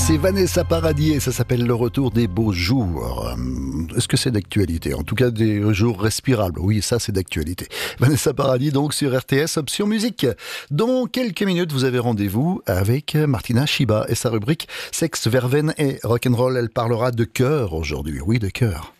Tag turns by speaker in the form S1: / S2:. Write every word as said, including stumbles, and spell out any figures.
S1: C'est Vanessa Paradis et ça s'appelle Le Retour des Beaux Jours. Est-ce que c'est d'actualité? En tout cas, des jours respirables. Oui, ça, c'est d'actualité. Vanessa Paradis, donc, sur R T S, option musique. Dans quelques minutes, vous avez rendez-vous avec Martina Shiba et sa rubrique Sexe, Verveine et Rock'n'Roll. Elle parlera de cœur aujourd'hui. Oui, de cœur.